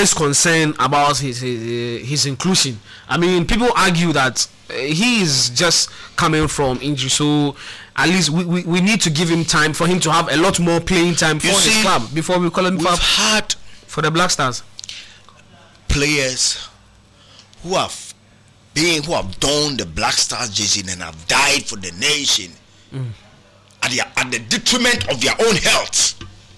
raised concern about his inclusion. I mean, people argue that he is just coming from injury, so at least we need to give him time for him to have a lot more playing time for his club before we call him for the Black Stars. Players who have donned the Black Stars jersey and have died for the nation at the detriment of their own health.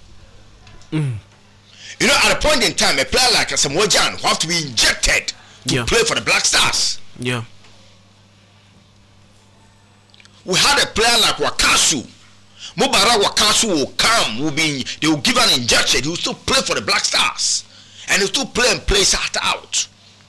You know, at a point in time, a player like Asamoah Gyan who have to be injected to play for the Black Stars. Yeah. We had a player like Wakasu. Mubarak Wakasu will come, they will give an injection, he will still play for the Black Stars. And he will still play and play sat out.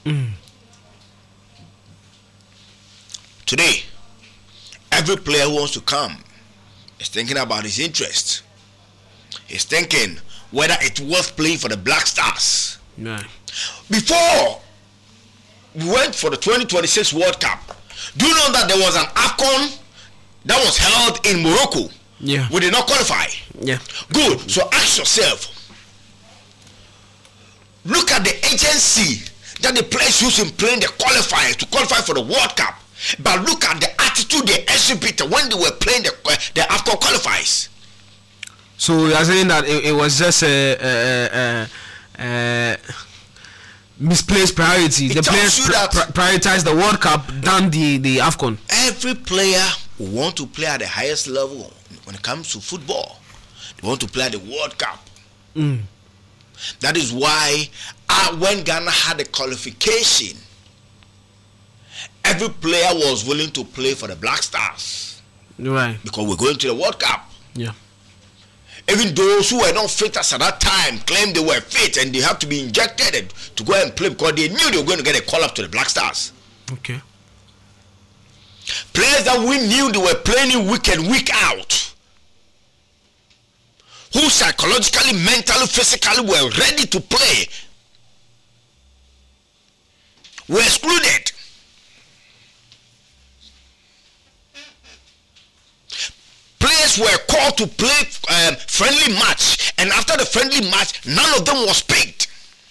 Today, every player who wants to come is thinking about his interest. He's thinking whether it's worth playing for the Black Stars. Yeah. Before we went for the 2026 World Cup, do you know that there was an AFCON that was held in Morocco? Yeah. We did not qualify. Yeah. Good. So ask yourself, look at the agency that the players use in playing the qualifiers to qualify for the World Cup. But look at the attitude they exhibited when they were playing the AFCON qualifiers. So you are saying that it was just misplaced priority. The players prioritize the World Cup than the AFCON. Every player who want to play at the highest level when it comes to football, they want to play at the World Cup. That is why when Ghana had the qualification, every player was willing to play for the Black Stars. Right. Because we're going to the World Cup. Yeah. Even those who were not fit at that time claimed they were fit and they have to be injected to go and play because they knew they were going to get a call up to the Black Stars. Okay. Players that we knew they were playing week in, week out, who psychologically, mentally, physically were ready to play, were excluded. Players were called to play friendly match, and after the friendly match, none of them was picked.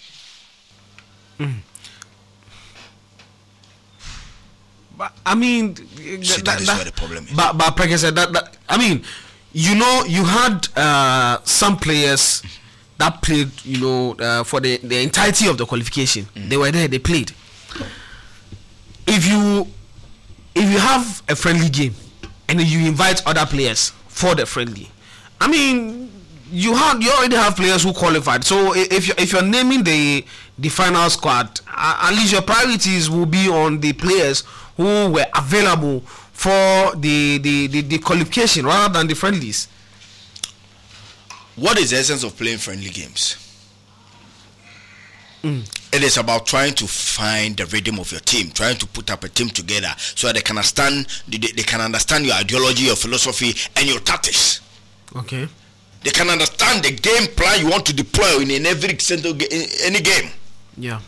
But I mean, that is where the problem is. But like I said, that I mean, you know, you had some players that played, you know, for the entirety of the qualification. They were there, they played. If you have a friendly game and you invite other players for the friendly, I mean, you already have players who qualified. So if you're naming the final squad, at least your priorities will be on the players who were available for the qualification rather than the friendlies. What is the essence of playing friendly games? It is about trying to find the rhythm of your team, trying to put up a team together so that they can understand your ideology, your philosophy, and your tactics. Okay. They can understand the game plan you want to deploy in every any game. Yeah.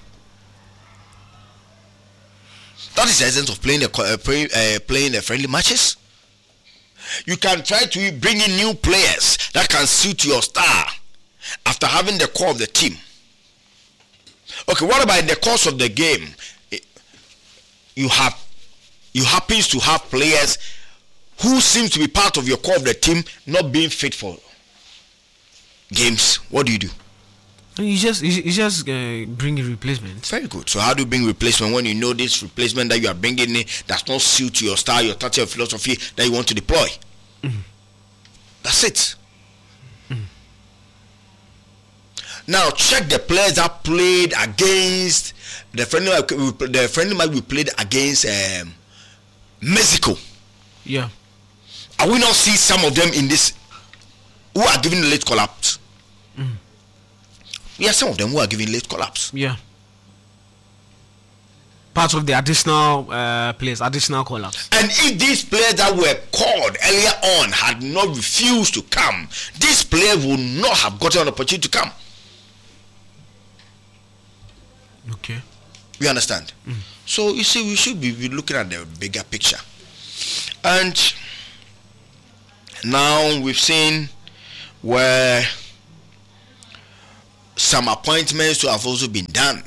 That is the essence of playing the friendly matches. You can try to bring in new players that can suit your style after having the core of the team. Okay, what about in the course of the game? You happen to have players who seem to be part of your core of the team not being fit for games. What do? You just bring a replacement. Very good. So how do you bring replacement when you know this replacement that you are bringing in does not suit your style, your tactical philosophy that you want to deploy? That's it. Now check the players that played against the friendly match we played against Mexico. Yeah. Are we not see some of them in this who are giving late call-ups? Yeah, some of them who are giving late call-ups. Yeah. Part of the additional players, additional call-ups. And if these players that were called earlier on had not refused to come, these players would not have gotten an opportunity to come. Okay. You understand? So you see, we should be looking at the bigger picture. And now we've seen where some appointments to have also been done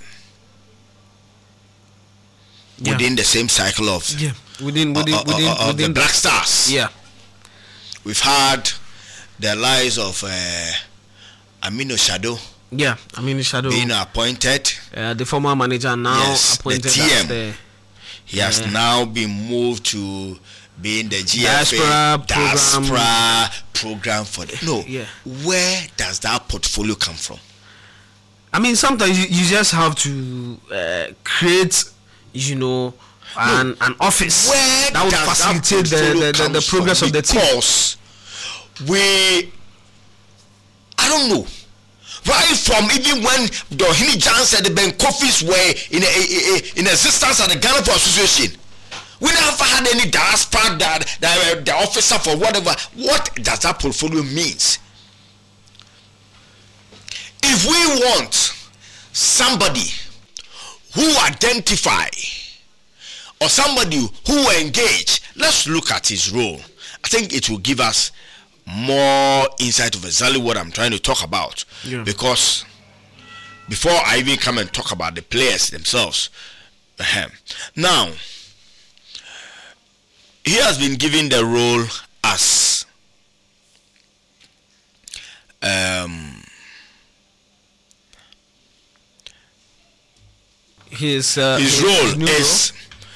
within the same cycle of within the Black Stars. Yeah, we've had the lives of Aminu Shadow. Yeah, Aminu Shadow being appointed. The former manager now appointed the TM. as he has now been moved to being the GFA diaspora program for the. No, where does that portfolio come from? I mean, sometimes you just have to create, an office that would facilitate the progress of the team. Because I don't know. Right from even when Doheny Johnson and Ben Kofi's were in existence at the Ghana Football Association, we never had any diaspora the officer for whatever. What does that portfolio means? If we want somebody who identify or somebody who will engage, let's look at his role. I think it will give us more insight of exactly what I'm trying to talk about. Because before I even come and talk about the players themselves, now he has been given the role as his role is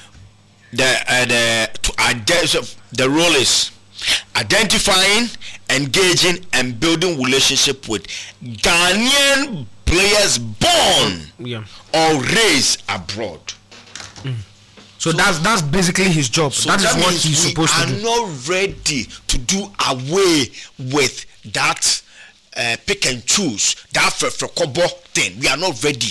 the role is identifying, engaging, and building relationship with Ghanaian players born or raised abroad. So that's basically his job. So that is what he's supposed to do. We are not ready to do away with that pick and choose, that kobo thing. We are not ready.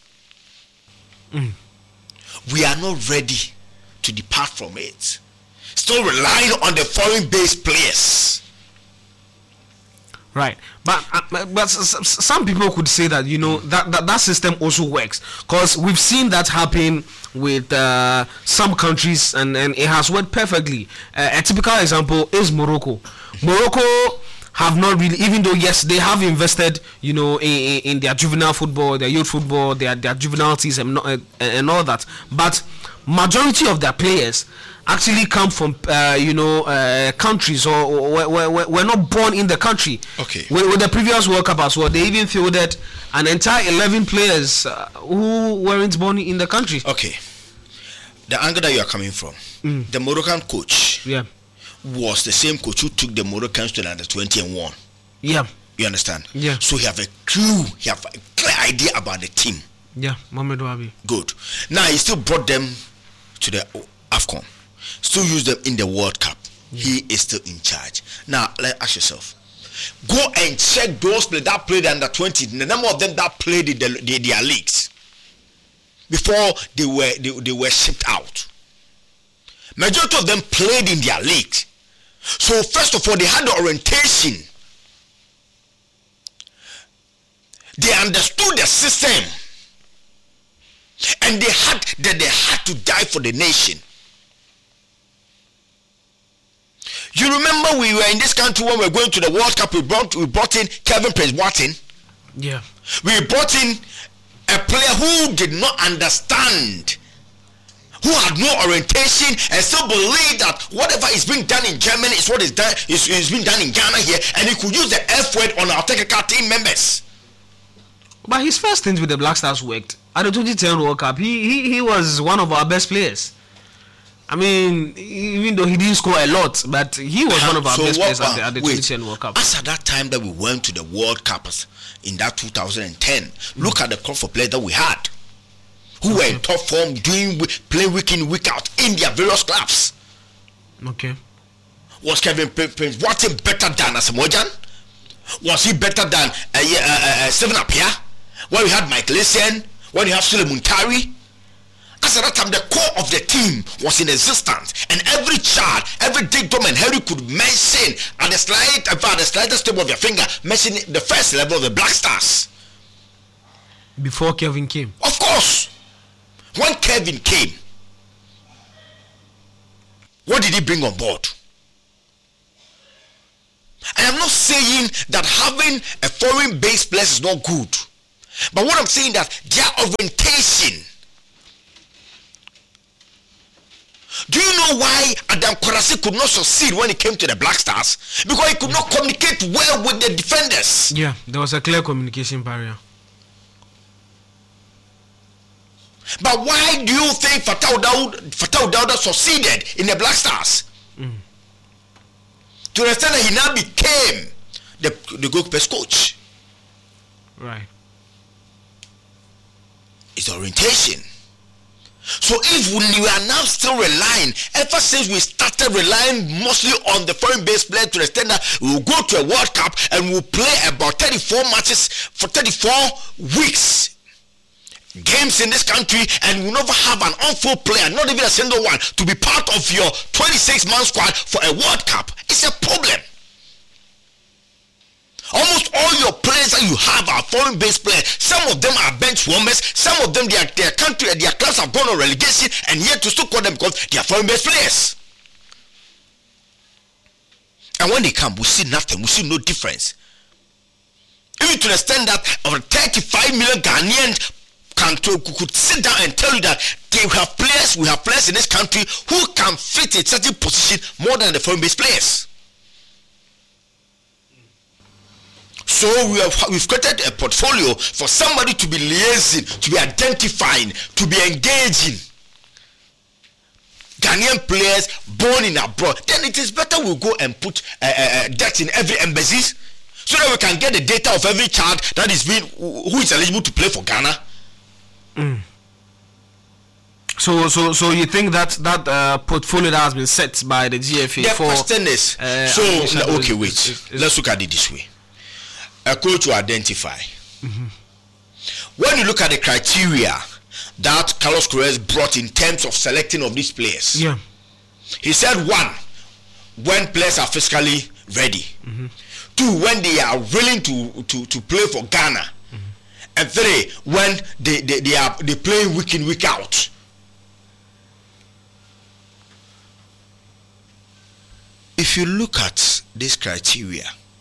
We are not ready to depart from it. Still relying on the foreign-based players. Right, but some people could say that that system also works, because we've seen that happen with some countries, and it has worked perfectly. A typical example is Morocco. Morocco have not really, even though yes they have invested in their juvenile football, their youth football, their juvenile teams and all that, but majority of their players actually come from countries or were not born in the country. Okay. With the previous World Cup as well, they even fielded an entire 11 players who weren't born in the country. Okay. The angle that you are coming from, the Moroccan coach was the same coach who took the Moroccans to the under-20 and won. Yeah. You understand? Yeah. So he have a clue, he have a clear idea about the team. Yeah, Mohamed Wabi. Good. Now he still brought them to the AFCON. Still use them in the World Cup. He is still in charge. Now let's ask yourself, go and check those players that played under 20, the number of them that played in their leagues before they were shipped out. Majority of them played in their leagues. So first of all, they had the orientation. They understood the system, and they had to die for the nation. You remember we were in this country when we were going to the World Cup. We brought in Kevin Prince-Boateng. Yeah. We brought in a player who did not understand, who had no orientation, and still believed that whatever is being done in Germany is what is being done in Ghana here, and he could use the F word on our technical team members. But his first stint with the Black Stars worked. At the 2010 World Cup, he was one of our best players. I mean, even though he didn't score a lot, but he was one of our best players at the 2010 World Cup. As at that time that we went to the World Cup in that 2010, look at the crop of players that we had, who were in top form, playing week in, week out in their various clubs. Okay. Was Kevin Prince-Boateng better than Asamoah? Was he better than Stephen Appiah? When we had Mike Essien, when you have Sule Muntari? As at that time, the core of the team was in existence, and every child, every Dick, Tom, and Harry could mention at the slightest tip of your finger, mention the first level of the Black Stars. Before Kevin came. Of course. When Kevin came, what did he bring on board? I am not saying that having a foreign-based player is not good. But what I'm saying that their orientation. Do you know why Adam Kwarase could not succeed when he came to the Black Stars? Because he could not communicate well with the defenders. Yeah, there was a clear communication barrier. But why do you think Fatau Dauda succeeded in the Black Stars? To the extent that he now became the goalkeeper's coach. Right. It's orientation. So if we are now still relying, ever since we started relying mostly on the foreign-based players to the extent that we will go to a World Cup and we'll play about 34 matches for 34 weeks. Games in this country, and we'll never have an on-field player, not even a single one, to be part of your 26-man squad for a World Cup. It's a problem. Almost all your players that you have are foreign-based players. Some of them are bench warmers. Some of them, their country, their clubs have gone on relegation, and yet to still call them because they are foreign-based players. And when they come, we see nothing. We see no difference. Even to the extent that over 35 million Ghanaians could sit down and tell you that we have players in this country who can fit a certain position more than the foreign-based players. So we've created a portfolio for somebody to be liaising, to be identifying, to be engaging Ghanaian players born in abroad. Then it is better we go and put that in every embassy, so that we can get the data of every child that is who is eligible to play for Ghana. So you think that portfolio that has been set by the GFA? The question is, okay, wait. Let's look at it this way. A coach will identify. When you look at the criteria that Carlos Queiroz brought in terms of selecting of these players, he said 1, when players are physically ready. 2, when they are willing to play for Ghana. And 3, when they play week in, week out. If you look at this criteria,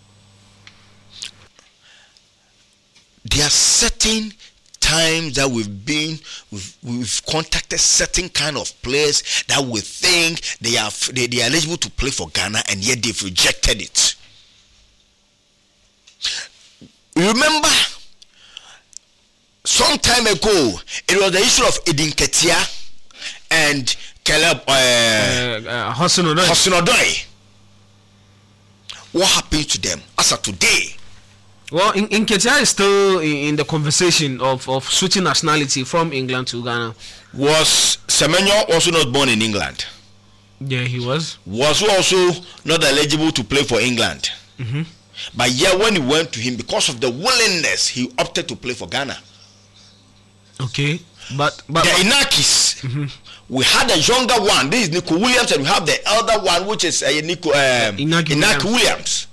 there are certain times that we've contacted certain kind of players that we think they are eligible to play for Ghana, and yet they've rejected it. Remember, some time ago, it was the issue of Edin Ketia and Caleb Hudson Odoi. What happened to them as of today? Well, Ketia is still in the conversation of switching nationality from England to Ghana. Was Semenyo also not born in England? Yeah, he was. Was he also not eligible to play for England? But yeah, when he went to him, because of the willingness, he opted to play for Ghana. Okay, but the Inakis, we had a younger one. This is Nico Williams, and we have the elder one, which is Inaki Williams.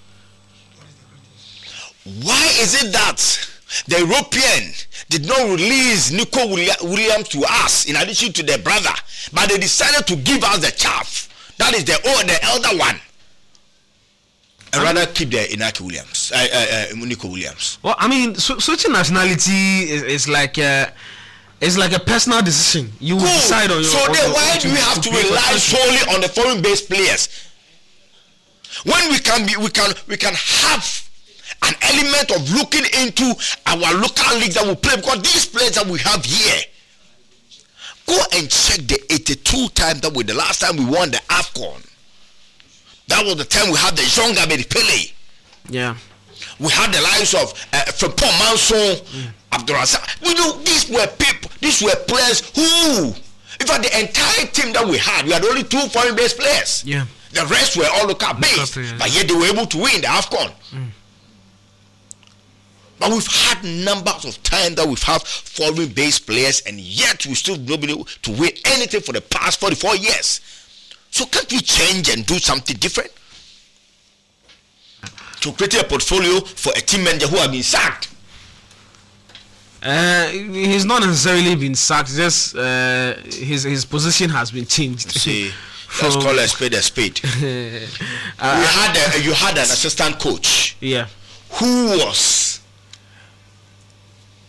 Why is it that the European did not release Nico Williams to us in addition to their brother, but they decided to give us the chaff? That is the elder one. I'd rather keep the Inaki Williams, Nico Williams. Well, I mean, switching nationality is like a personal decision. You decide on your. So then, why do we have to rely solely on the foreign-based players when we can have an element of looking into our local leagues that we play? Because these players that we have here, go and check the 82 times that the last time we won the AFCON. That was the time we had the young Abedi Pele. Yeah. We had the lives of from Paul Manson, Abdulrazak. We know these were people, these were players who, in fact, the entire team that we had only 2 foreign-based players. Yeah. The rest were all local based, but yet they were able to win the AFCON. But we've had numbers of times that we've had foreign-based players, and yet we still not been able to win anything for the past 44 years. So can't we change and do something different? To create a portfolio for a team manager who has been sacked. He's not necessarily been sacked. Just his position has been changed. See, let's call a spade a spade. You had an assistant coach. Yeah. Who was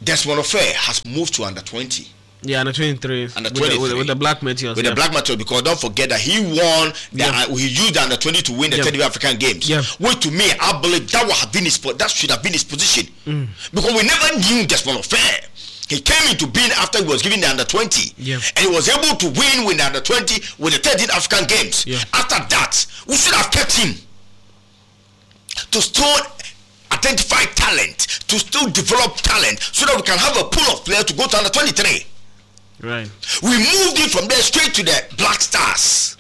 Desmond Ofer has moved to under 20. Yeah, under 23. Under 23. With the black materials. With the black material, because don't forget that he won, he used the under 20 to win the 30 African Games. Yeah. Which to me, I believe that should have been his position. Because we never knew Desmond Ofer. He came into being after he was given the under 20. Yeah. And he was able to win with the under 20 with the 13 African Games. Yeah. After that, we should have kept him to still identify talent, to still develop talent, so that we can have a pool of players to go to under 23. Right. We moved it from there straight to the Black Stars.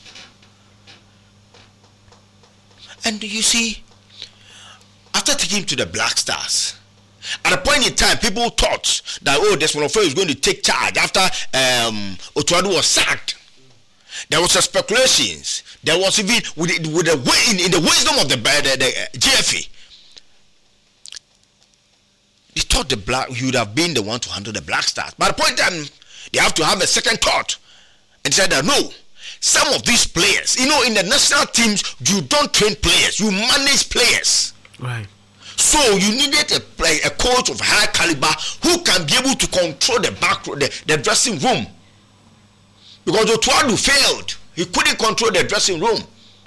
And you see, after taking him to the Black Stars, at a point in time, people thought that Desmond Ofer is going to take charge after Otuado was sacked. There was speculations. There was even with the way in the wisdom of the GFA. They thought he would have been the one to handle the Black Stars. But at the point in time, they have to have a second thought and said that no, some of these players, in the national teams, you don't train players, you manage players. Right. So you needed a coach of high caliber who can be able to control the dressing room. Because Otuado failed. He couldn't control the dressing room.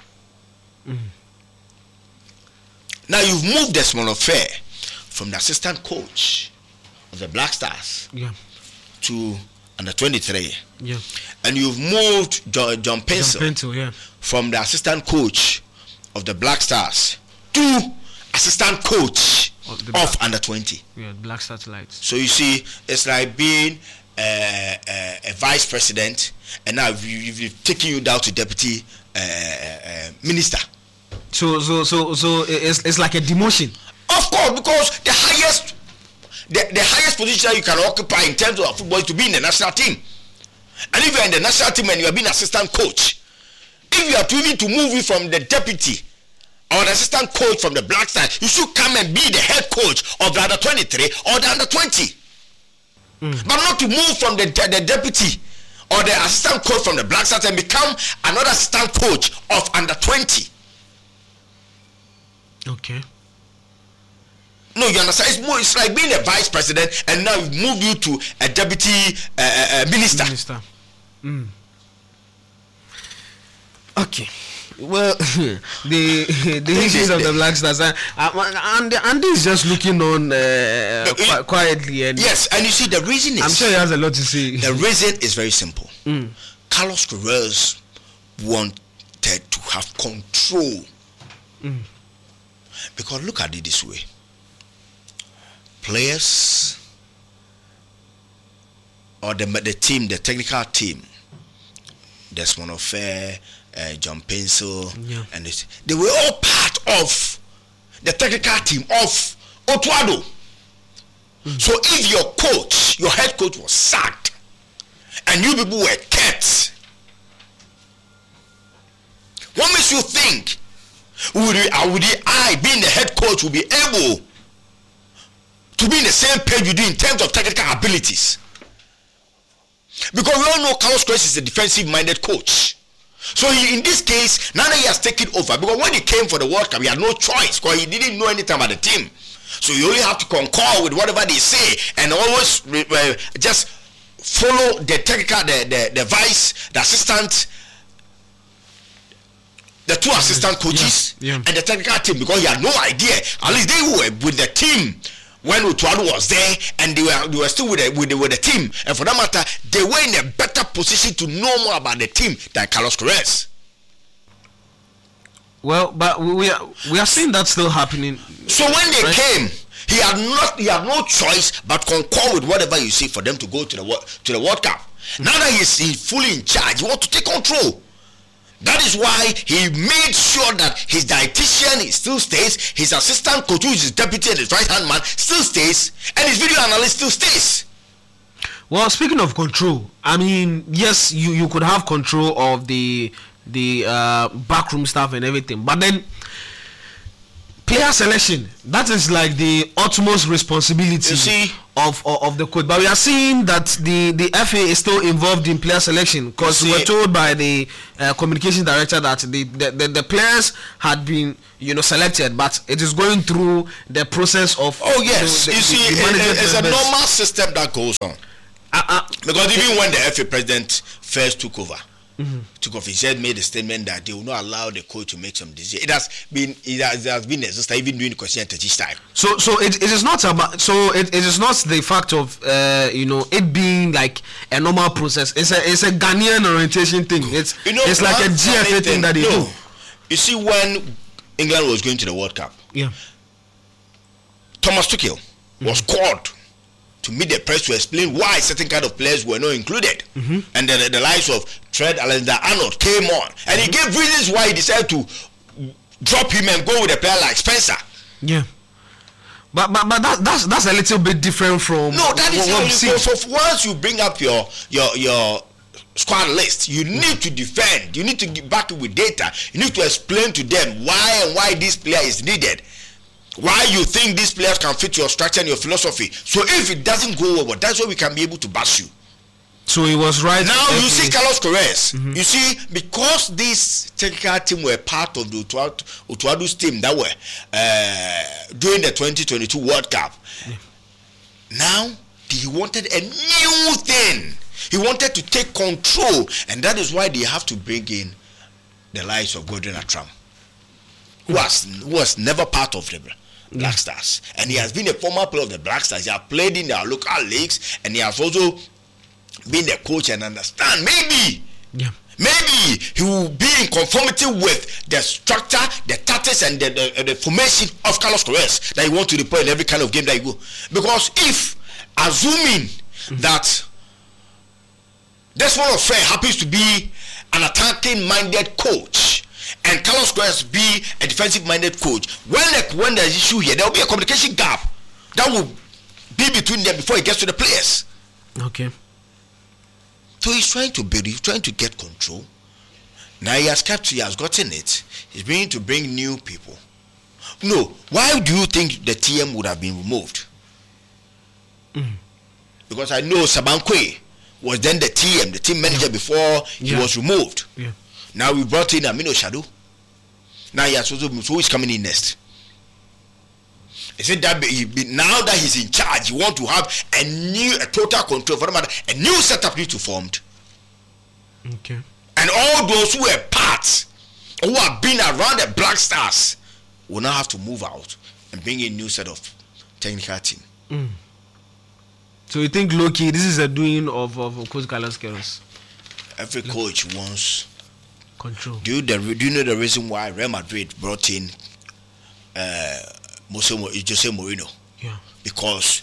Now you've moved Desmond Ofer from the assistant coach of the Black Stars to under 23. Yeah. And you've moved John Pencil from the assistant coach of the Black Stars to assistant coach of under 20. Yeah, Black Satellites. So you see, it's like being a vice president, and now we've taken you down to deputy minister. So it's like a demotion. Of course, because the highest position you can occupy in terms of football is to be in the national team. And if you're in the national team and you are being assistant coach, if you are even to move you from the deputy or the assistant coach from the Black Stars, you should come and be the head coach of the under 23 or the under 20. But not to move from the deputy or the assistant coach from the Black Stars and become another assistant coach of under 20. Okay. No, you understand? It's like being a vice president and now we move you to a deputy minister. Okay. Well, the issues of the Black Stars, and is just looking on quietly. And yes, and you see the reason is, I'm sure he has a lot to say. The reason is very simple. Carlos Queiroz wanted to have control. Because look at it this way. Players or the team, the technical team, Desmond Ofer, John Pencil, and they were all part of the technical team of Otuado. So if your coach, your head coach was sacked and you people were kept, what makes you think would I, being the head coach, will be able to be in the same page with you in terms of technical abilities? Because we all know Carlos Queiroz is a defensive-minded coach. So in this case, now that he has taken over, because when he came for the World Cup, he had no choice because he didn't know anything about the team. So you only have to concur with whatever they say and always just follow the technical, the vice, the assistant, the two assistant coaches and the technical team, because he had no idea. At least they were with the team when Otuado was there, and they were still with the team, and for that matter, they were in a better position to know more about the team than Carlos Queiroz. Well, but we are seeing that still happening. So when they came, he had no choice but concur with whatever you say for them to go to the World Cup. Now that he's fully in charge, he wants to take control. That is why he made sure that his dietitian still stays, his assistant coach, who is his deputy and his right-hand man, still stays, and his video analyst still stays. Well, speaking of control, I mean, yes, you could have control of the backroom stuff and everything, but then player selection, that is like the utmost responsibility of the coach. But we are seeing that the FA is still involved in player selection, because we were told by the communication director that the players had been selected, but it is going through the process of. Oh yes, it's a normal system that goes on. Because even when the FA president first took over. He said, made a statement that they will not allow the coach to make some decisions. It has been existed even during the Kwesi Ntachi's time. So it is not about. So it is not the fact of it being like a normal process. It's a Ghanaian orientation thing. It's like a GFA thing that they do. You see, when England was going to the World Cup, Thomas Tuchel was called to meet the press to explain why certain kind of players were not included, and then the likes of Trent Alexander-Arnold came on, and he gave reasons why he decided to drop him and go with a player like Spencer. Yeah, but that's a little bit different from. No, that is how you go. So once you bring up your squad list, you need to defend. You need to back it with data. You need to explain to them why this player is needed. Why you think these players can fit your structure and your philosophy. So if it doesn't go over, that's why we can be able to bash you. So he was right. Now you see Carlos Queiroz. You see, because this technical team were part of the Utuadu's team that were during the 2022 World Cup. Now he wanted a new thing. He wanted to take control, and that is why they have to bring in the likes of Gordon Atram, who was never part of the Black Stars, and he has been a former player of the Black Stars. He has played in our local leagues, and he has also been the coach and understand. Maybe he will be in conformity with the structure, the tactics, and the formation of Carlos Queiroz that he wants to deploy in every kind of game that he go. Because if assuming that Desmond Ofre happens to be an attacking-minded coach, and Carlos Queiroz be a defensive-minded coach, when there's issue here, there will be a communication gap that will be between them before it gets to the players. Okay. So he's trying to build, he's trying to get control. Now he has gotten it. He's beginning to bring new people. No, why do you think the TM would have been removed? Because I know Sabankwe was then the team manager before he was removed. Now we brought in Amino Shadu. Now he has also moved. So who is coming in next? He said that now that he's in charge, he want to have a total control for the matter. A new setup needs to be formed. Okay. And all those who were part, who have been around the Black Stars, will now have to move out and bring in a new set of technical team. So you think, Loki, this is a doing of Coach Carlos Queiroz? Every coach wants control. Do you know the reason why Real Madrid brought in Jose Mourinho? Yeah. Because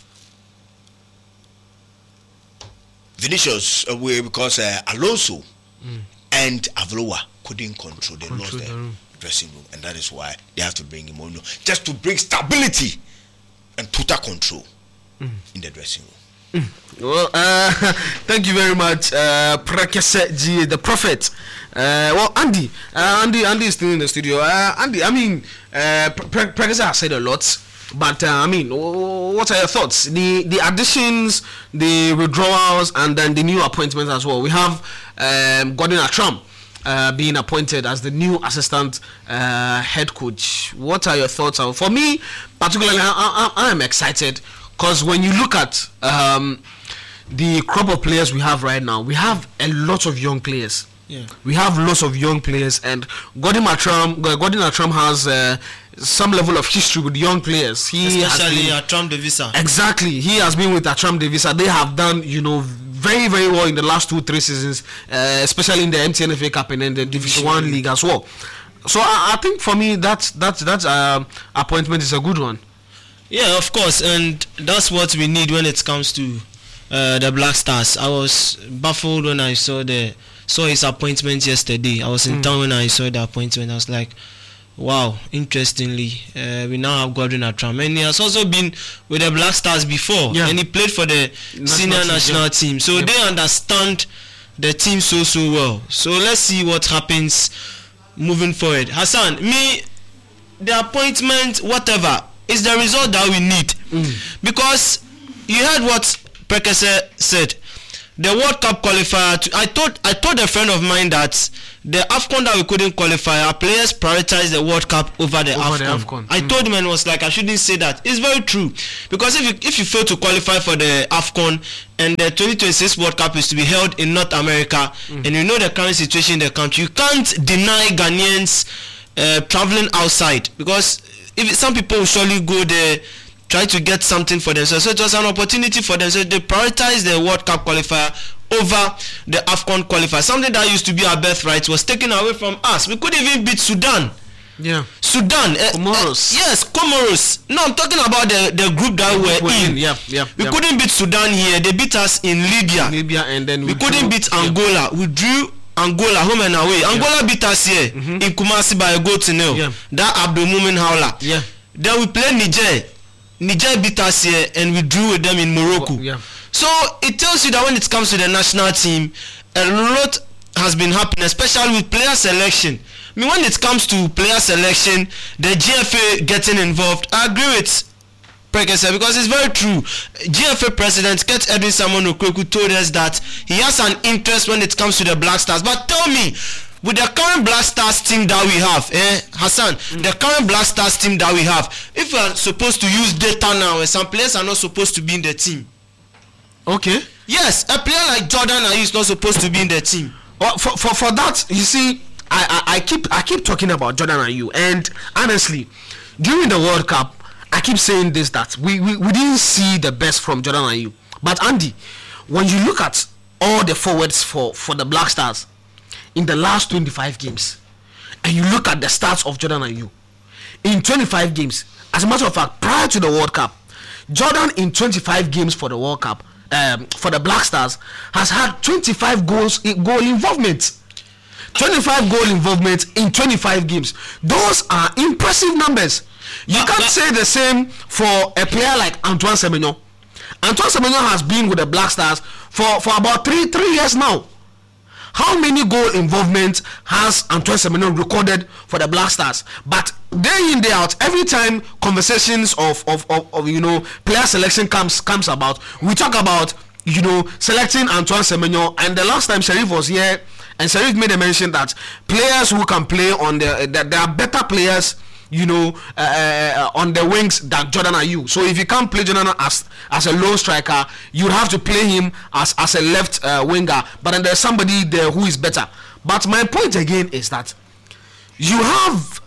because Alonso and Aveloa couldn't control. They lost the dressing room, and that is why they have to bring in Mourinho, just to bring stability and total control in the dressing room. Well, thank you very much, Prekese G, the prophet. Well, Andy is still in the studio. Andy, I mean, Prekese has said a lot, but I mean, what are your thoughts? The additions, the withdrawals, and then the new appointments as well. We have Gordon Atram being appointed as the new assistant head coach. What are your thoughts? For me, particularly, I am excited. Because when you look at the crop of players we have right now, we have a lot of young players. Yeah. We have lots of young players, and Gordon Atram has some level of history with young players. Especially Atram Devisa. Exactly. He has been with Atram Devisa. They have done, very, very well in the last 2-3 seasons, especially in the MTN FA Cup and in the Division 1 League as well. So I think for me, that appointment is a good one. Yeah, of course, and that's what we need when it comes to the Black Stars. I was baffled when I saw his appointment yesterday. I was in town when I saw the appointment. I was like, wow, interestingly, we now have Gordon Atram, and he has also been with the Black Stars before, and he played for the senior national team. So they understand the team so well. So let's see what happens moving forward. Hassan, the appointment, whatever, is the result that we need. Because you heard what Prekese said. The World Cup qualifier. I told a friend of mine that the AFCON that we couldn't qualify, our players prioritize the World Cup over the AFCON. I told him and was like, I shouldn't say that. It's very true, because if you fail to qualify for the AFCON and the 2026 World Cup is to be held in North America, and you know the current situation in the country, you can't deny Ghanaians traveling outside, because if some people will surely go there, try to get something for themselves. So it was an opportunity for them. So they prioritized the World Cup qualifier over the AFCON qualifier. Something that used to be our birthright was taken away from us. We couldn't even beat Sudan. Yeah. Sudan. Comoros. Yes, Comoros. No, I'm talking about the group that we're in. We couldn't beat Sudan here. They beat us in Libya. And then we couldn't beat Angola. We drew Angola home and away. Angola beat us here in Kumasi by a goal to nil. That Abdul Mumin Howler. Then we played Niger. Niger beat us here and we drew with them in Morocco. So it tells you that when it comes to the national team, a lot has been happening, especially with player selection. I mean, when it comes to player selection, the GFA getting involved, I agree with Prekese, because it's very true. GFA president Kurt Edwin Simon Okweku told us that he has an interest when it comes to the Black Stars. But tell me, with the current Black Stars team that we have, Hassan, the current Black Stars team that we have, if we are supposed to use data now, and some players are not supposed to be in the team. Okay. Yes, a player like Jordan Ayew is not supposed to be in the team. Well, for that, you see, I keep talking about Jordan Ayew, and honestly, during the World Cup, I keep saying this, that we didn't see the best from Jordan Ayew. But Andy, when you look at all the forwards for the Black Stars in the last 25 games, and you look at the stats of Jordan Ayew in 25 games, as a matter of fact, prior to the World Cup, Jordan in 25 games for the World Cup, for the Black Stars, has had 25 goal involvement. 25 goal involvement in 25 games. Those are impressive numbers. You can't say the same for a player like Antoine Semenyo. Antoine Semenyo has been with the Black Stars for about three years now. How many goal involvement has Antoine Semenyo recorded for the Black Stars? But day in, day out, every time conversations of player selection comes about, we talk about selecting Antoine Semenyo. And the last time Sheriff was here, and Sheriff made a mention that players who can play on there are better players on the wings than Jordan Ayew. So if you can't play Jordan as a lone striker, you have to play him as a left winger. But then there's somebody there who is better. But my point again is that you have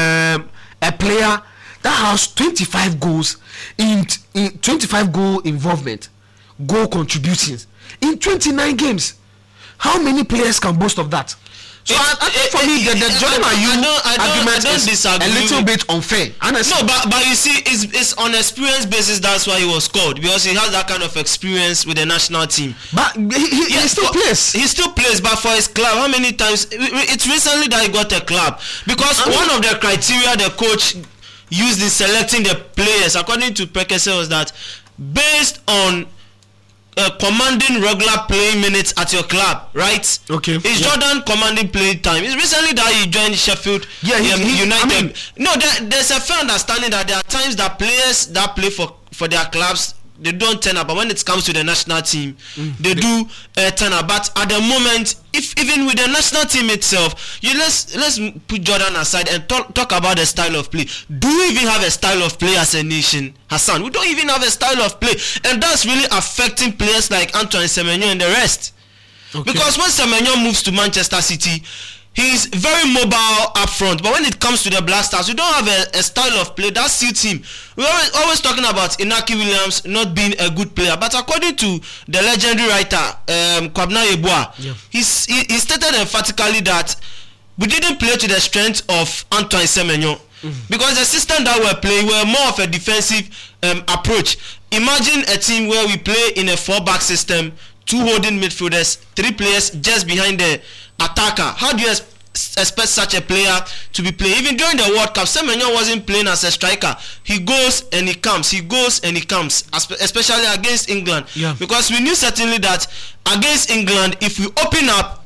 a player that has 25 goals in 25 goal involvement, goal contributions in 29 games. How many players can boast of that? So I think for me, the Jordan Ayew argument is disagree. A little bit unfair. Honestly. No, but you see, it's on experience basis. That's why he was called, because he has that kind of experience with the national team. But he still plays. He still plays, but for his club, how many times? It's recently that he got a club, because one of the criteria the coach used in selecting the players, according to Prekese, was that based on commanding regular playing minutes at your club, right? Okay. Is Jordan commanding play time? It's recently that he joined Sheffield United. There's a fair understanding that there are times that players that play for their clubs, they don't turn up, but when it comes to the national team, they do turn up. But at the moment, if even with the national team itself, let's put Jordan aside and talk about the style of play. Do we even have a style of play as a nation, Hassan? We don't even have a style of play, and that's really affecting players like Antoine Semenyo and the rest. Okay. Because when Semenyo moves to Manchester City, he's very mobile up front, but when it comes to the Black Stars, we don't have a style of play that suits him. We're always talking about Inaki Williams not being a good player, but according to the legendary writer Kwabena Yeboah, he stated emphatically that we didn't play to the strength of Antoine Semenyo, because the system that we're playing were more of a defensive approach. Imagine a team where we play in a 4-back system, 2 holding midfielders, 3 players just behind the attacker. How do you expect such a player to be playing? Even during the World Cup, Semenyo wasn't playing as a striker. He goes and he comes. He goes and he comes, especially against England. Because we knew certainly that against England, if we open up,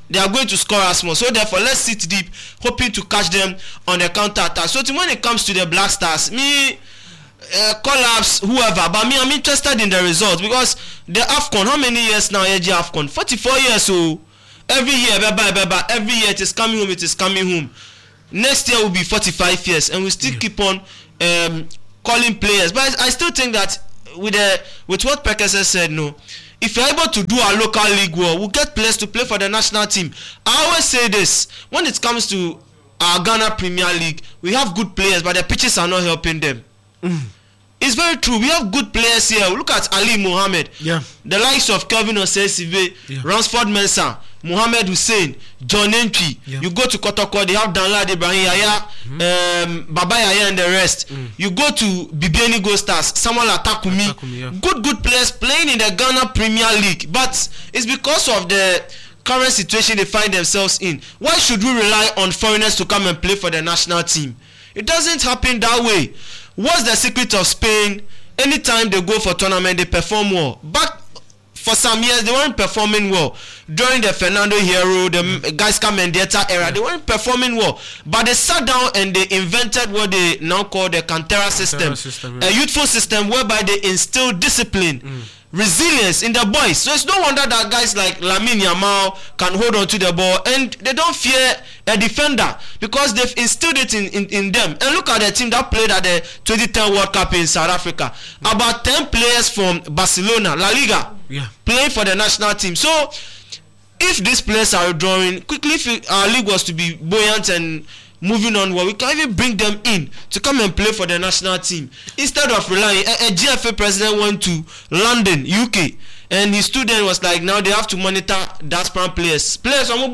they are going to score us more. So therefore, let's sit deep, hoping to catch them on the counter attack. So when it comes to the Black Stars, me collapse whoever, but me I'm interested in the results because the AFCON, how many years now? AFCON 44 years. So every year, every year it is coming home. It is coming home. Next year will be 45 years, and we still keep on calling players. But I still think that with what Pekese said, no. If you're able to do our local league well, we'll get players to play for the national team. I always say this, when it comes to our Ghana Premier League, we have good players, but the pitches are not helping them. It's very true. We have good players here. Look at Ali Mohammed. Yeah. The likes of Kelvin Osesibe, Ransford Mensah, Mohamed Hussein, John Entry. Yeah. You go to Kotoko, they have Danlad Ibrahim Yaya, Baba Yaya and the rest. You go to Bibiani Gold Stars, Samuel Atakumi. Good players playing in the Ghana Premier League. But it's because of the current situation they find themselves in. Why should we rely on foreigners to come and play for the national team? It doesn't happen that way. What's the secret of Spain? Anytime they go for tournament, they perform well. But for some years, they weren't performing well. During the Fernando Hierro, the Gaisca Mendieta era, they weren't performing well. But they sat down and they invented what they now call the Cantera system. A youthful system whereby they instill discipline, resilience in the boys. So it's no wonder that guys like Lamine Yamal can hold on to the ball and they don't fear a defender because they've instilled it in them. And look at the team that played at the 2010 World Cup in South Africa. About 10 players from Barcelona, La Liga, playing for the national team. So if these players are withdrawing quickly, if our league was to be buoyant and moving on, well, we can even bring them in to come and play for the national team instead of relying. A GFA president went to London, UK, and his student was like, now they have to monitor diaspora players. Players because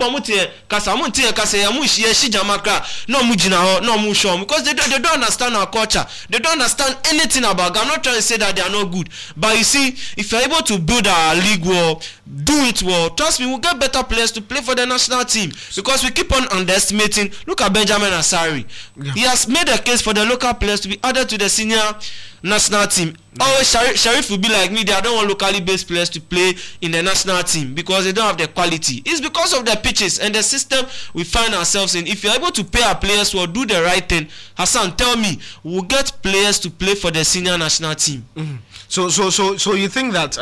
they don't understand our culture. They don't understand anything about. I'm not trying to say that they are not good, but you see, if you're able to build our league well, do it well, trust me, we'll get better players to play for the national team because we keep on underestimating. Look at Benjamin Asari. He has made a case for the local players to be added to the senior national team. Always Sharif will be like me, I don't want locally based players to play in the national team because they don't have the quality. It's because of the pitches and the system we find ourselves in. If you're able to pay our players or do the right thing, Hassan, tell me, we'll get players to play for the senior national team. So you think that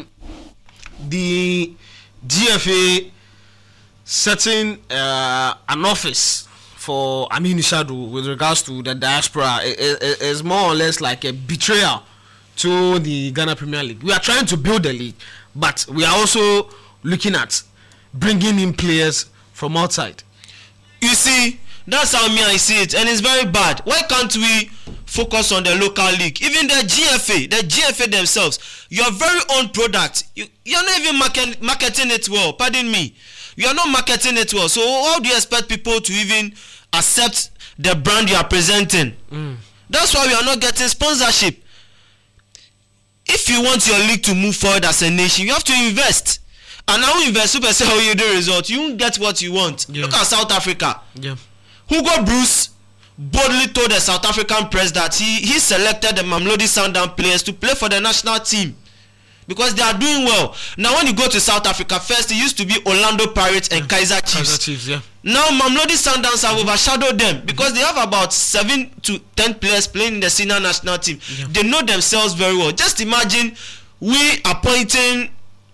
the GFA setting an office for Aminu Shadu with regards to the diaspora is more or less like a betrayal to the Ghana Premier League? We are trying to build a league, but we are also looking at bringing in players from outside. You see, that's how I see it, and it's very bad. Why can't we focus on the local league? Even the GFA themselves, your very own product, you're not even marketing it well. Pardon me. You are not marketing it well. So how do you expect people to even accept the brand you are presenting? That's why we are not getting sponsorship. If you want your league to move forward as a nation, you have to invest. And now invest, super say how you do result, you won't get what you want. Look at South Africa. Hugo Bruce boldly told the South African press that he selected the Mamelodi Sundowns players to play for the national team because they are doing well. Now when you go to South Africa, first it used to be Orlando Pirates and Kaizer Chiefs. Now Mamelodi Sundowns have overshadowed them because they have about 7 to 10 players playing in the senior national team. They know themselves very well. Just imagine we appointing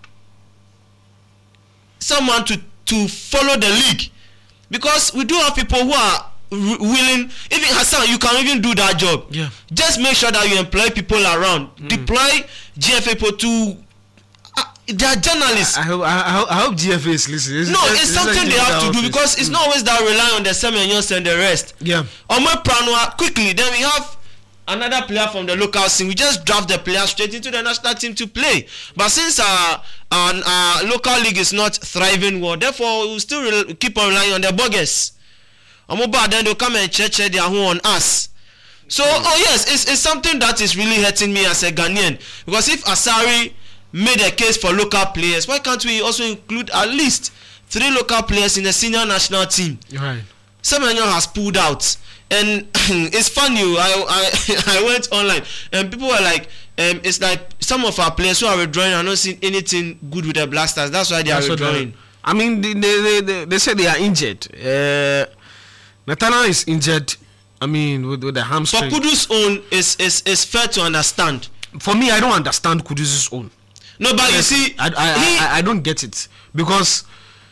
someone to follow the league, because we do have people who are willing. Even Hassan, you can even do that job. Just make sure that you employ people around. Deploy GFA people to they are journalists. I hope GFA is listening. It's something they have to do because it's not always that rely on the Semenyos and the rest. Omar Pranwa, quickly, then we have another player from the local scene. We just draft the player straight into the national team to play. But since our local league is not thriving well, therefore we'll still keep on relying on the bogus. Then they'll come and check their home on us. So, yes, it's something that is really hurting me as a Ghanaian. Because if Asari made a case for local players, why can't we also include at least 3 local players in the senior national team? Semenyo has pulled out. And it's funny, I went online and people were like, it's like some of our players who are withdrawing are not seeing anything good with the Black Stars. That's why they are withdrawing. I mean, they say they are injured. Nathaniel is injured. I mean, with the hamstring. For Kudus' own is fair to understand. For me, I don't understand Kudus' own. No, but you see, I don't get it, because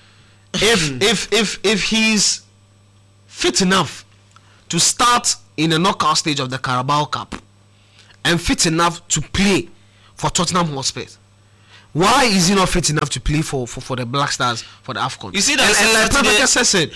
if he's fit enough to start in the knockout stage of the Carabao Cup and fit enough to play for Tottenham Hotspur, why is he not fit enough to play for the Black Stars for the AFCON? You see that, and like Professor said,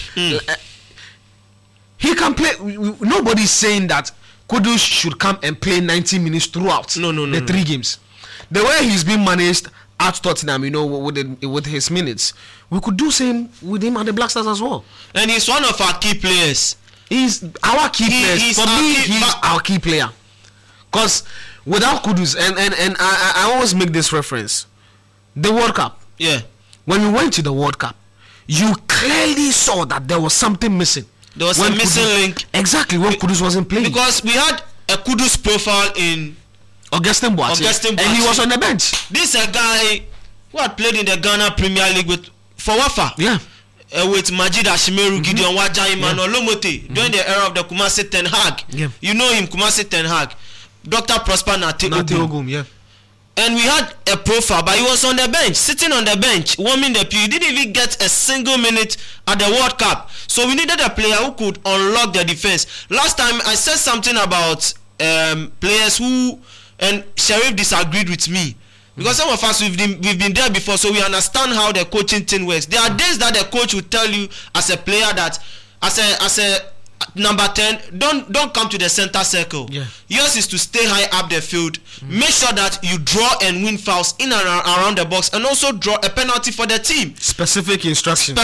he can play. Nobody's saying that Kudus should come and play 90 minutes throughout the 3 games. The way he's been managed at Tottenham, with his minutes, we could do same with him at the Black Stars as well. And he's one of our key players. He's our key player. For me, he's our key player. Because without Kudus, and I always make this reference, the World Cup. Yeah. When we went to the World Cup, you clearly saw that there was something missing. There was a missing link. Exactly, when Kudus wasn't playing. Because we had a Kudus profile in Augustin Boateng, and he was on the bench. This is a guy who had played in the Ghana Premier League for Wafa. Yeah. With Majid Ashimeru, Gideon Waja, Emmanuel Lomote, during the era of the Kumasi Ten Hag. Yeah. You know him, Kumasi Ten Hag. Dr. Prosper Nate Ogum. Yeah. And we had a profile, but he was on the bench, sitting on the bench, warming the pew. He didn't even get a single minute at the World Cup. So we needed a player who could unlock the defense. Last time I said something about players who, and Sheriff disagreed with me. Because some of us, we've been there before, so we understand how the coaching thing works. There are days that the coach will tell you as a player that, as a number 10, don't come to the center circle. Yeah. Yours is to stay high up the field. Make sure that you draw and win fouls in and around the box, and also draw a penalty for the team. Specific instructions.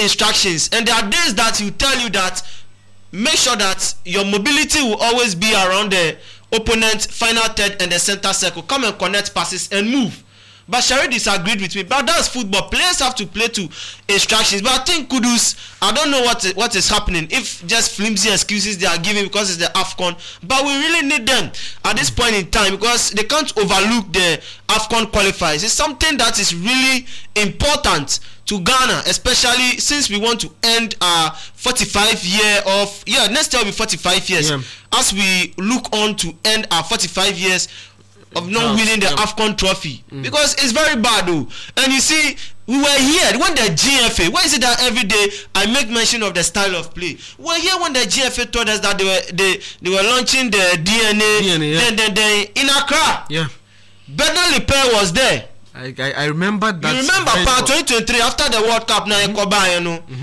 And there are days that he will tell you that make sure that your mobility will always be around the opponent final third and the center circle. Come and connect passes and move. But Sherry disagreed with me. But that's football. Players have to play to instructions. But I think Kudus, I don't know what is happening. If just flimsy excuses they are giving because it's the AFCON. But we really need them at this point in time, because they can't overlook the AFCON qualifiers. It's something that is really important to Ghana, especially since we want to end our 45 year of, next year will be 45 years. Yeah. As we look on to end our 45 years of not winning the AFCON trophy. Because it's very bad though. And you see, we were here when the GFA, why is it that every day I make mention of the style of play? We were here when the GFA told us that they were launching the DNA then in Accra. Yeah. Bernard Liper was there. I remember that. You remember part 2023 after the World Cup now in Koba,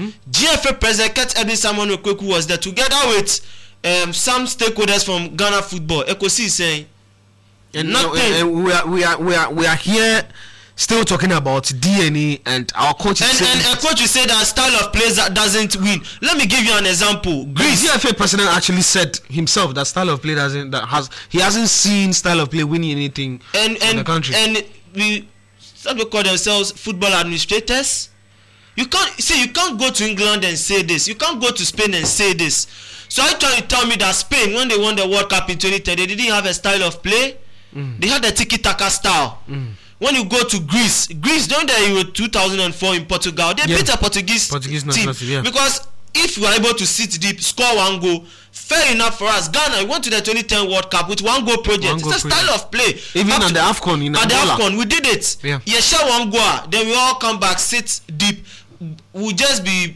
GFA president Ket Edwin Simon Okweku was there together with some stakeholders from Ghana football. Ekosi is saying, and we are here still talking about DNA and our coach. And a coach will say that style of play that doesn't win. Let me give you an example. Greece. The GFA president actually said himself that style of play he hasn't seen style of play winning anything in the country. And some people call themselves football administrators. You can't go to England and say this. You can't go to Spain and say this. So are you trying to tell me that Spain, when they won the World Cup in 2010, they didn't have a style of play? They had the tiki-taka style. When you go to Greece during the Euro 2004 in Portugal, they beat a Portuguese team. Yeah. Because if we are able to sit deep, score one goal, fair enough for us. Ghana, we went to the 2010 World Cup with one goal project. It's a style of play. Even at the AFCON in Angola. At the AFCON, we did it. Yeah. You share one goal, then we all come back, sit deep. We'll just be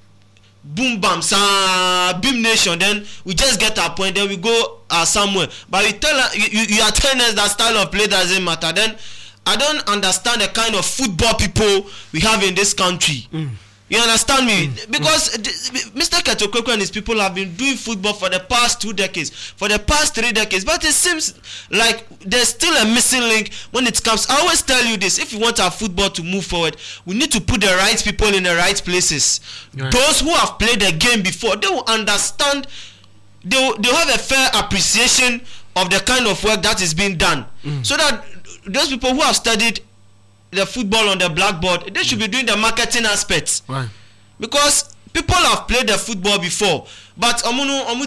boom bam beam nation, then we just get our point, then we go somewhere. But you are telling us that style of play doesn't matter. Then I don't understand the kind of football people we have in this country. You understand me? Because Mr. Ketokweku and his people have been doing football for the past 2 decades, for the past 3 decades, but it seems like there's still a missing link when it comes. I always tell you this: if you want our football to move forward, we need to put the right people in the right places. Right. Those who have played the game before, they will understand. They'll have a fair appreciation of the kind of work that is being done, so that those people who have studied the football on the blackboard, they should be doing the marketing aspects. Right. Because people have played the football before, but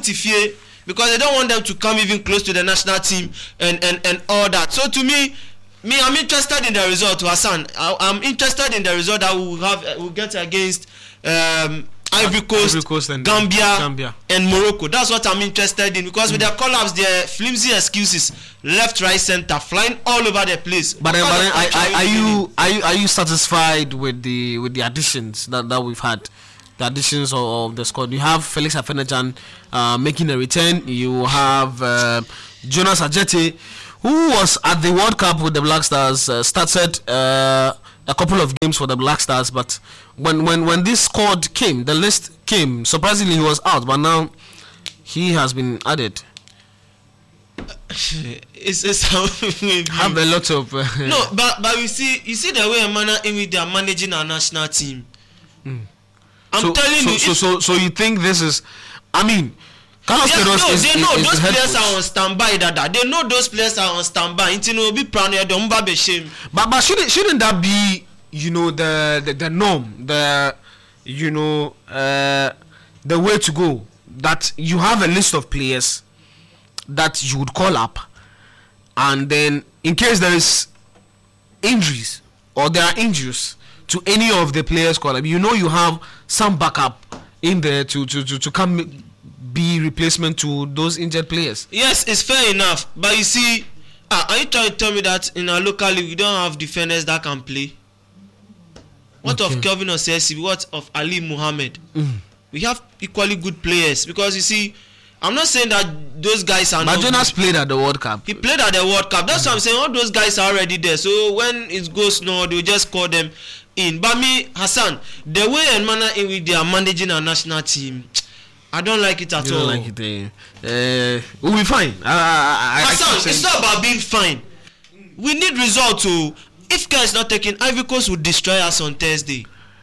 because they don't want them to come even close to the national team and all that. So to me, I'm interested in the result, Hassan. I'm interested in the result that we'll get against Ivory Coast and Gambia and Morocco. That's what I'm interested in, because with their collapse, their flimsy excuses, left, right, center, flying all over the place. But are you satisfied with the additions that we've had? The additions of the squad. You have Felix Afenajan making a return. You have Jonas Ajeti, who was at the World Cup with the Black Stars, started a couple of games for the Black Stars, but when this squad came, the list came, surprisingly he was out, but now he has been added. It's how have a lot of no, but you see the way they are managing our national team. I'm telling you. So you think this is? I mean, Carlos Queiroz they know those players are on standby. They know those players are on standby. But shouldn't that be, the norm, the way to go? That you have a list of players that you would call up, and then in case there is injuries or there are injuries to any of the players called up, you have some backup in there to come be replacement to those injured players. Yes, it's fair enough, but you see, are you trying to tell me that in our local league we don't have defenders that can play? What of Kelvin Osesi? What of Ali Muhammad? We have equally good players, because you see, I'm not saying that those guys are. But Jonas played at the World Cup. He played at the World Cup. That's what I'm saying. All those guys are already there. So when it goes no, they'll just call them in. But me, Hassan, the way and manner in which they are managing our national team, I don't like it at all. Don't like it. We'll be fine. Hassan, it's not about being fine. We need results. So if Care is not taking, Ivory Coast will destroy us on Thursday.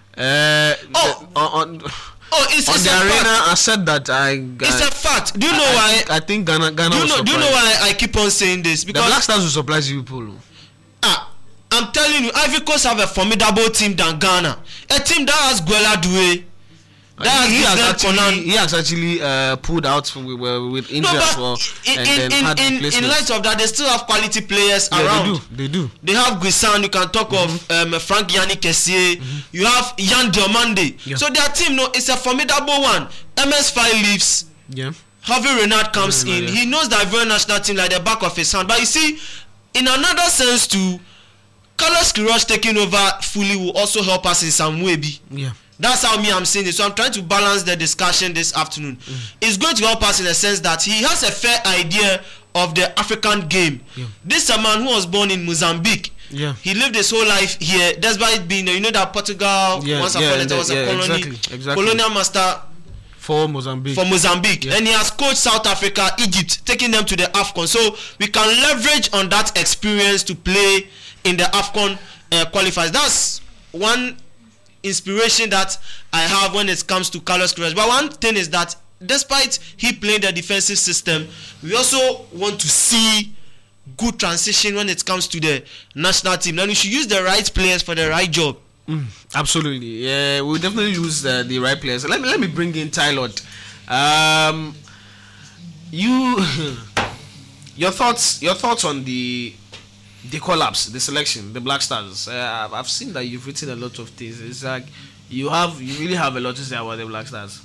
It's on the arena. I said that it's a fact. Do you know why? I think Ghana. Do you know why I keep on saying this? Because the Black Stars will surprise you, people. I'm telling you, Ivory Coast have a formidable team than Ghana. A team that has Guela Doué. He has actually pulled out with injuries in light of that, they still have quality players around. They do. They have Guisan. You can talk of Frank Yannick Kessié. You have Yan Diomande. So their team, it's a formidable one. MS5 leaves. Yeah. Harvey Renard comes in. Yeah. He knows the Ivorian national team like the back of his hand. But you see, in another sense too, Carlos Queiroz taking over fully will also help us in some way. Yeah. That's how I'm seeing it. So I'm trying to balance the discussion this afternoon. It's going to help us in a sense that he has a fair idea of the African game. Yeah. This is a man who was born in Mozambique. Yeah. He lived his whole life here, despite being, that Portugal once upon a time was a colony, exactly. colonial master for Mozambique. Yeah. And he has coached South Africa, Egypt, taking them to the AFCON. So we can leverage on that experience to play in the AFCON qualifiers. That's one inspiration that I have when it comes to Carlos Queiroz. But one thing is that despite he playing the defensive system, we also want to see good transition when it comes to the national team. Now we should use the right players for the right job. Absolutely. Yeah, we'll definitely use the right players. Let me bring in Tylot. Your thoughts on the collapse, the selection, the Black Stars. I've seen that you've written a lot of things. It's like you really have a lot to say about the Black Stars.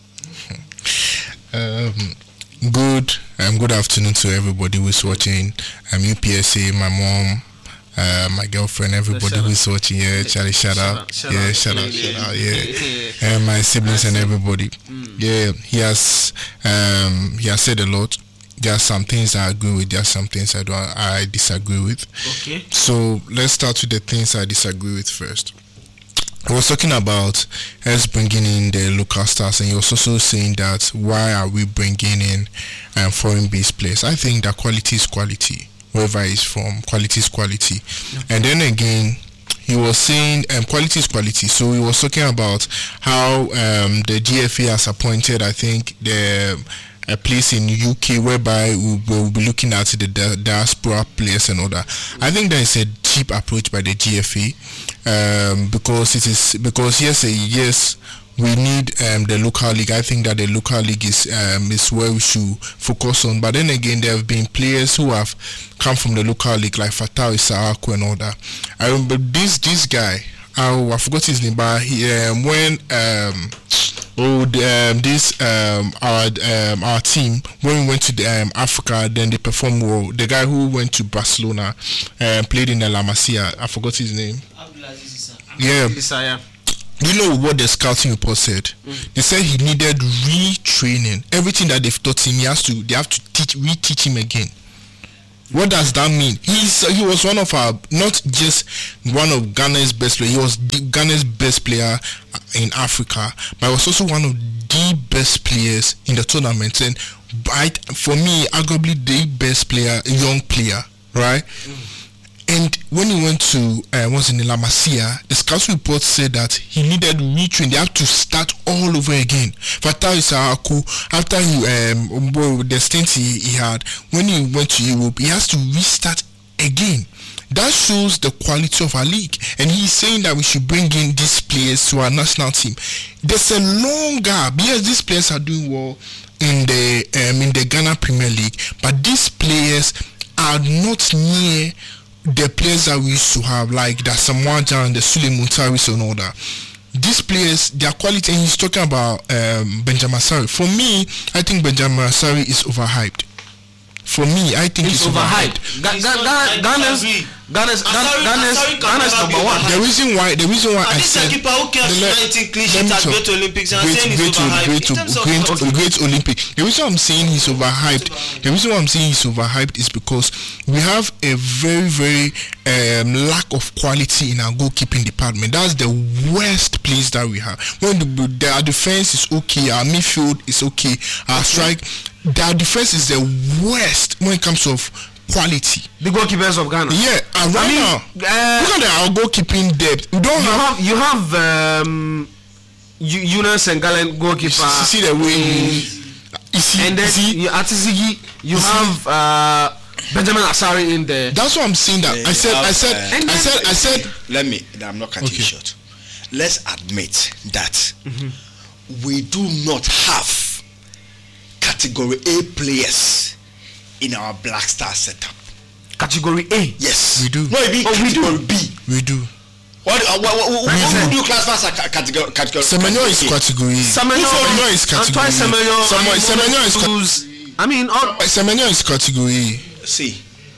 Good afternoon to everybody who's watching. I'm UPSA, my mom, my girlfriend, everybody who's watching. Yeah, Charlie, shout out. Yeah, and my siblings and everybody. Yeah, he has said a lot. There are some things I agree with. There are some things I disagree with. Okay. So let's start with the things I disagree with first. I was talking about us bringing in the local stars, and he was also saying that why are we bringing in foreign-based players? I think that quality is quality. Wherever he's from, quality is quality. Okay. And then again, he was saying quality is quality. So he was talking about how the GFA has appointed, I think, a place in UK whereby we'll be looking at the diaspora players and all that. I think that is a cheap approach by the GFA because yes, we need the local league. I think that the local league is where we should focus on. But then again, there have been players who have come from the local league, like Fatawu Issahaku and all that. I remember this guy. I forgot his name, but he, our team, when we went to the Africa, then they performed well. The guy who went to Barcelona played in the La Masia. I forgot his name. Yeah. You know what the scouting report said? They said he needed retraining. Everything that they've taught him, they have to reteach him again. What does that mean? He was one of our, not just one of Ghana's best players. He was Ghana's best player in Africa, but he was also one of the best players in the tournament. And for me, arguably the best player, young player, right? And when he went to was in La Masia, the scouts report said that he needed retrain. They had to start all over again. Fatawu Issahaku, after the stint he had, when he went to Europe, he has to restart again. That shows the quality of our league. And he's saying that we should bring in these players to our national team. There's a long gap. Yes, these players are doing well in the Ghana Premier League, but these players are not near the players that we used to have, like the Samoa and the Sule Muntaris and all that. These players, their quality, and he's talking about Benjamin Asare. For me, I think Benjamin Asare is overhyped. For me, I think it's overhyped. Ghana's number one. The reason why I said keeper who kept 19 clean sheets at Great Olympics and saying he's overhyped. Great Olympic. The reason I'm saying he's overhyped. Is because we have a very, very lack of quality in our goalkeeping department. That's the worst place that we have. When our defense is okay, our midfield is okay, our strike. Their defense is the worst when it comes to quality. The goalkeepers of Ghana. Yeah, and right now, look at our goalkeeping depth. We don't you have Yunus and Gallen goalkeeper. See the way. And then at Ziggy, you have Benjamin Asare in there. That's what I'm saying. That I said. Let me. I'm not cutting you short. Let's admit that we do not have Category A players in our Black Star setup. Category A? Yes. We do. No, category B. We do. What do you classify as category? Semenyo is category A. Semenyo is category A. Semenyo is Semenyo is category A. See,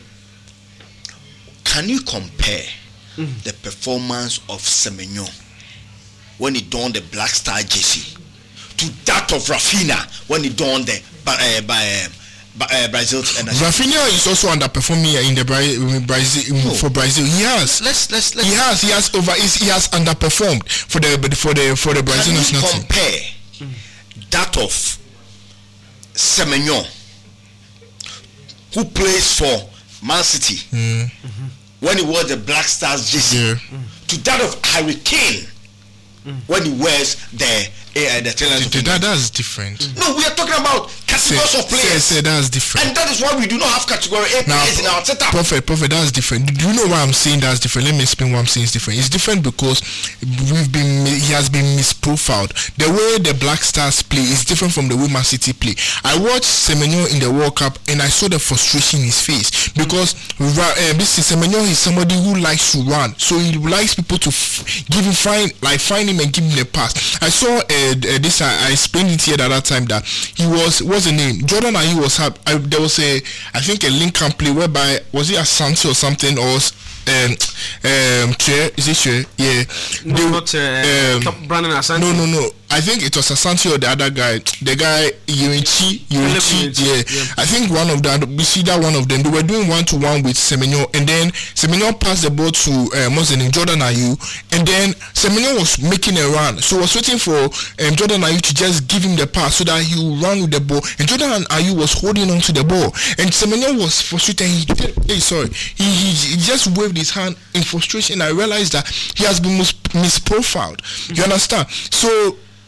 can you compare the performance of Semenyo when he donned the Black Star jersey to that of Rafinha when he donned the Brazil? Rafinha is also underperforming in the Brazil for Brazil. He has. He has underperformed for the Brazil national team. Compare that of Semenyo, who plays for Man City when he wore the Black Stars jersey, to that of Harry Kane when he wears the that's different. No, we are talking about categories of players. That's different. And that is why we do not have category A players in our setup. Perfect, that's different. Do you know why I'm saying that's different? Let me explain why I'm saying it's different. It's different because he has been misprofiled. The way the Black Stars play is different from the way Man City play. I watched Semenyo in the World Cup and I saw the frustration in his face because Semenyo is somebody who likes to run, so he likes people to find him and give him the pass. I saw this. I explained it here the other time that he what's the name? Jordan Ayew was there was a Lincoln play whereby was it Asante or something or Chair? Is it Chair? Yeah. Brandon Asante. No. I think it was Asante or the other guy. The guy Yurichi. Yeah. I think one of them. We see that one of them. They were doing 1-to-1 with Semenyo, and then Semenyo passed the ball to Jordan Ayew, and then Semenyo was making a run, so was waiting for Jordan Ayew to just give him the pass so that he would run with the ball, and Jordan Ayew was holding on to the ball, and Semenyo was frustrated. He just waved his hand in frustration. I realized that he has been misprofiled. You understand? So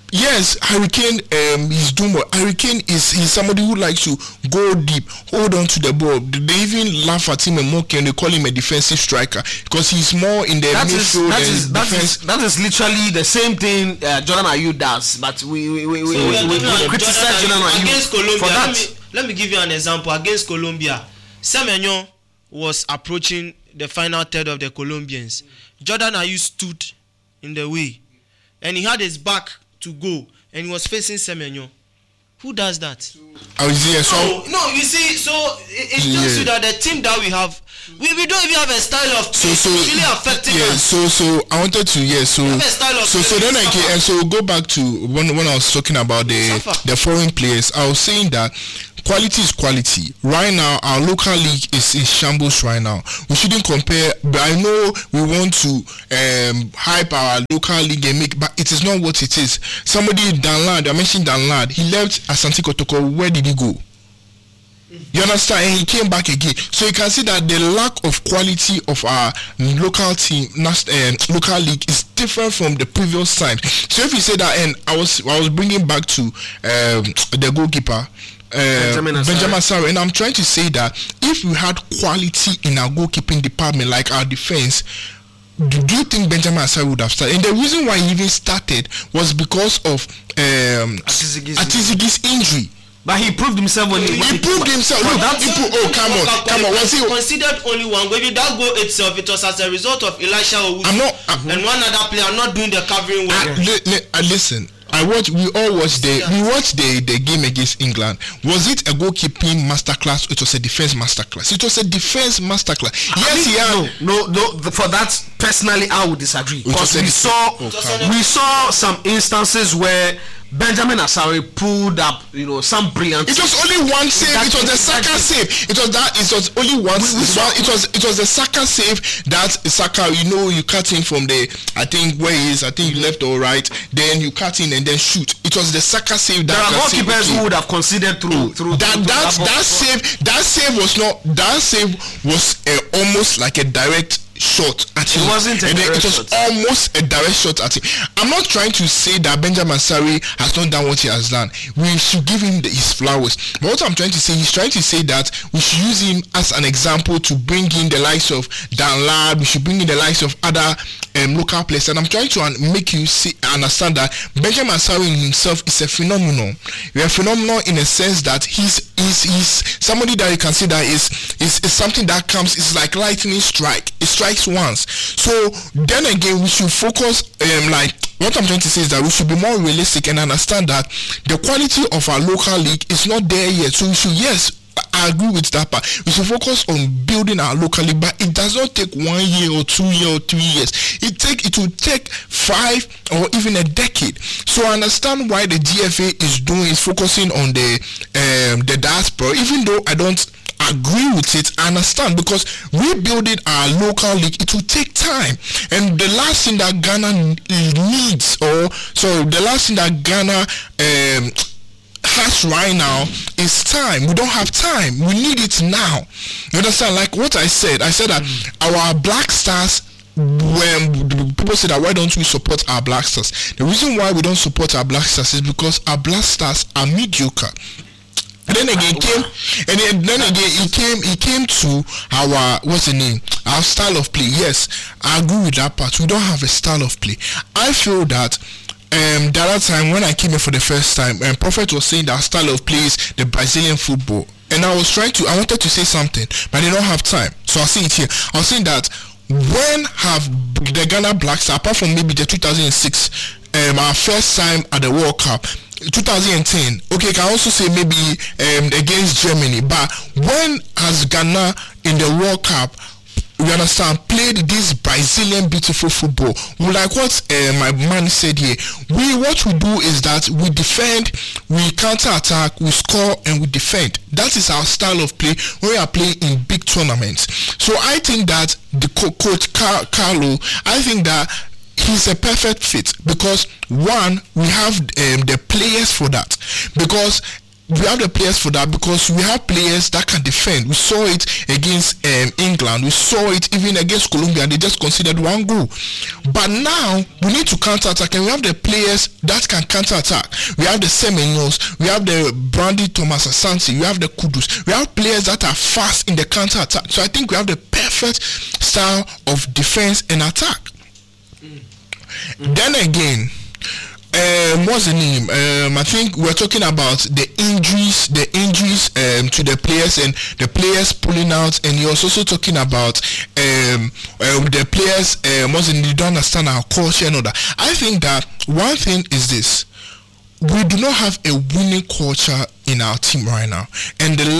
yes, Hurricane is doing. Hurricane he's somebody who likes to go deep, hold on to the ball. They even laugh at him and mock him. They call him a defensive striker because he's more in the midfield. That is literally the same thing Jordan Ayew does, but we criticize Jordan Ayew against Colombia. for that. Let me give you an example. Against Colombia, Semenyo was approaching the final third of the Colombians. Jordan Ayew stood in the way, and he had his back to go, and he was facing Semenyo. Who does that? No, you see, so it tells you that the team that we have, we don't even have a style of play. So it's really affecting us. So I wanted to then again, and so go back to when I was talking about the foreign players. I was saying that quality is quality. Right now, our local league is in shambles right now. We shouldn't compare, but I know we want to hype our local league and make, but it is not what it is. Somebody, Danlad, I mentioned Danlad, he left Asante Kotoko. Where did he go? You understand? And he came back again. So you can see that the lack of quality of our local team, local league is different from the previous time. So if you say that, and I was bringing back to the goalkeeper, Benjamin Asare, and I'm trying to say that if we had quality in our goalkeeping department like our defense, do you think Benjamin Asare would have started? And the reason why he even started was because of Atizigi's injury. But he proved himself when he proved himself. Look, come on. Was he considered only one? Maybe that goal itself, it was as a result of Elisha Owusu and one other player not doing the covering work. Listen. We watched the game against England. Was it a goalkeeping masterclass? It was a defense masterclass. Yes, No. For that, personally, I would disagree. Because we saw some instances where Benjamin Asare pulled up, some brilliant. It was only one save. It was the Saka save. It was only one. It was the Saka save that Saka. You cut in from the. I think where he is. I think left or right. Then you cut in and then shoot. It was the Saka save. There are goalkeepers who would have considered through that save. That save was not. That save was almost like a direct shot at him. It was almost a direct shot at him. I'm not trying to say that Benjamin Asare has not done what he has done. We should give him his flowers. But what I'm trying to say, he's trying to say that we should use him as an example to bring in the likes of Danlad. We should bring in the likes of other local players. And I'm trying to make you understand that Benjamin Asare himself is a phenomenon. He's a phenomenon in a sense that he's somebody that you can see that is something that comes. It's like lightning strike. It strikes once. So then again, we should focus. What I'm trying to say is that we should be more realistic and understand that the quality of our local league is not there yet. So we should, I agree with that part. We should focus on building our local league, but it does not take 1 year or 2 years or 3 years. It will take 5 or even a decade. So I understand why the GFA is focusing on the diaspora, even though I don't agree with it. I understand, because rebuilding our local league, it will take time, and the last thing that Ghana needs, the last thing that Ghana has right now is time. We don't have time. We need it now. You understand? Like what I said that our Black Stars, when people say that why don't we support our Black Stars, the reason why we don't support our Black Stars is because our Black Stars are mediocre. And then again he came to our our style of play. Yes, I agree with that part. We don't have a style of play. I feel that the other time when I came here for the first time, Prophet was saying that style of play is the Brazilian football, and I wanted to say something, but I don't have time, so I'll say it here. I was saying that when have the Ghana Black Stars, apart from maybe the 2006 our first time at the World Cup, 2010, okay, can also say maybe against Germany, but when has Ghana in the World Cup, you understand, played this Brazilian beautiful football? Like what my man said here, what we do is that we defend, we counter-attack, we score, and we defend. That is our style of play when we are playing in big tournaments. So I think that the coach Carlo, I think that he's a perfect fit, because one, we have the players for that, because we have the players for that because we have players that can defend. We saw it against England. We saw it even against Colombia, and they just conceded 1 goal. But now we need to counter-attack, and we have the players that can counter-attack. We have the Semenyos, we have the Brandy Thomas Asante, we have the Kudus. We have players that are fast in the counter-attack. So I think we have the perfect style of defense and attack. Then again, what's the name? I think we're talking about the injuries to the players and the players pulling out, and you're also talking about the players they don't understand our culture and all that. I think that one thing is this: we do not have a winning culture in our team right now, and the